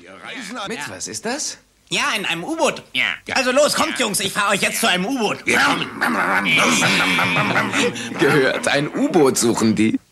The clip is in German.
Mit, was ist das? Ja, in einem U-Boot. Ja. Also los, kommt, Jungs, ich fahre euch jetzt zu einem U-Boot. Gehört, ein U-Boot suchen die.